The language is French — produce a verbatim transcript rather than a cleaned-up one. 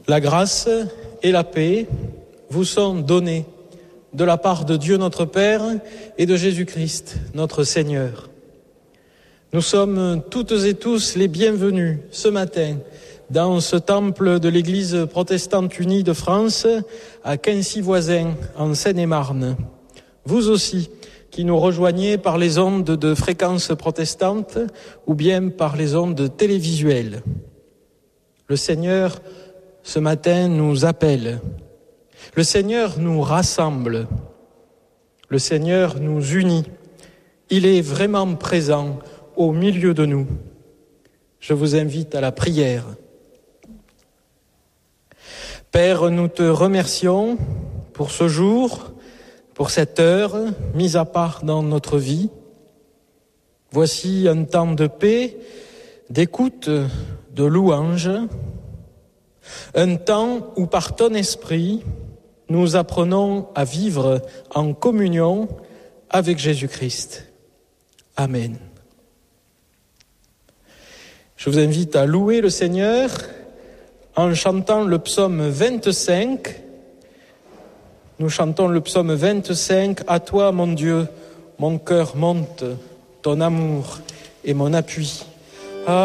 La grâce et la paix vous sont données de la part de Dieu notre Père et de Jésus-Christ notre Seigneur. Nous sommes toutes et tous les bienvenus ce matin dans ce temple de l'Église protestante unie de France à Quincy-Voisins en Seine-et-Marne. Vous aussi qui nous rejoignez par les ondes de fréquences protestantes ou bien par les ondes télévisuelles. Le Seigneur ce matin nous appelle. Le Seigneur nous rassemble. Le Seigneur nous unit. Il est vraiment présent au milieu de nous. Je vous invite à la prière. Père, nous te remercions pour ce jour, pour cette heure mise à part dans notre vie. Voici un temps de paix, d'écoute, de louange, un temps où par ton esprit, nous apprenons à vivre en communion avec Jésus-Christ. Amen. Je vous invite à louer le Seigneur en chantant le psaume vingt-cinq. Nous chantons le psaume vingt-cinq. À toi, mon Dieu, mon cœur monte, ton amour est mon appui.